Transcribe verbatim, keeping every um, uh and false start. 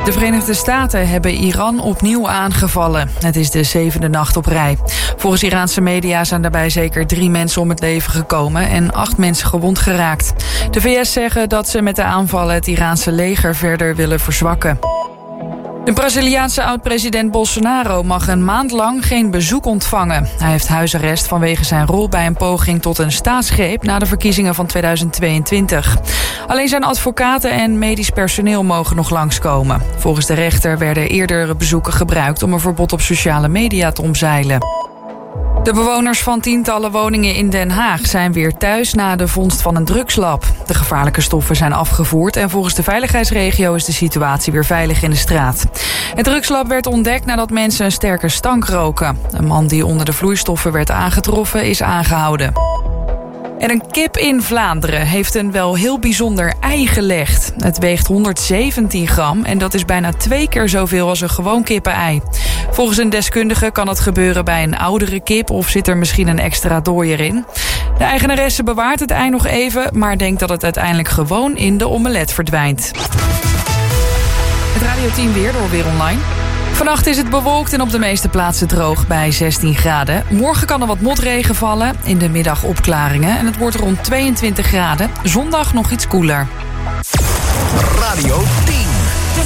De Verenigde Staten hebben Iran opnieuw aangevallen. Het is de zevende nacht op rij. Volgens Iraanse media zijn daarbij zeker drie mensen om het leven gekomen en acht mensen gewond geraakt. De V S zeggen dat ze met de aanvallen het Iraanse leger verder willen verzwakken. De Braziliaanse oud-president Bolsonaro mag een maand lang geen bezoek ontvangen. Hij heeft huisarrest vanwege zijn rol bij een poging tot een staatsgreep na de verkiezingen van tweeduizend tweeëntwintig. Alleen zijn advocaten en medisch personeel mogen nog langskomen. Volgens de rechter werden eerdere bezoeken gebruikt om een verbod op sociale media te omzeilen. De bewoners van tientallen woningen in Den Haag zijn weer thuis na de vondst van een drugslab. De gevaarlijke stoffen zijn afgevoerd en volgens de veiligheidsregio is de situatie weer veilig in de straat. Het drugslab werd ontdekt nadat mensen een sterke stank roken. Een man die onder de vloeistoffen werd aangetroffen is aangehouden. En een kip in Vlaanderen heeft een wel heel bijzonder ei gelegd. Het weegt honderdzeventien gram en dat is bijna twee keer zoveel als een gewoon kippenei. Volgens een deskundige kan dat gebeuren bij een oudere kip of zit er misschien een extra dooier in. De eigenaresse bewaart het ei nog even, maar denkt dat het uiteindelijk gewoon in de omelet verdwijnt. Het Radio tien weer door Weer Online. Vannacht is het bewolkt en op de meeste plaatsen droog bij zestien graden. Morgen kan er wat motregen vallen, in de middag opklaringen en het wordt rond tweeëntwintig graden. Zondag nog iets koeler. Radio